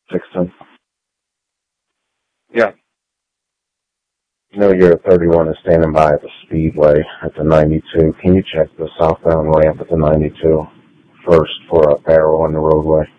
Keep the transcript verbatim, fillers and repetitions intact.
Sixton. Yeah. You know your thirty-one is standing by at the speedway at the ninety-two. Can you check the southbound ramp at the ninety-two first for a barrel on the roadway?